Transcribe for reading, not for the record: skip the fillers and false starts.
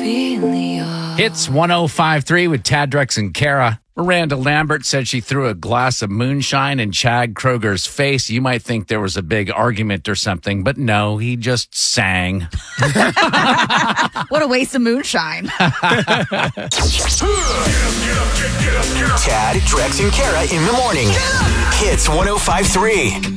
Hits 105.3 with Tad, Drex, and Kara. Miranda Lambert said she threw a glass of moonshine in Chad Kroger's face. You might think there was a big argument or something, but no, he just sang. What a waste of moonshine. Tad, Drex, and Kara in the morning. Hits 105.3.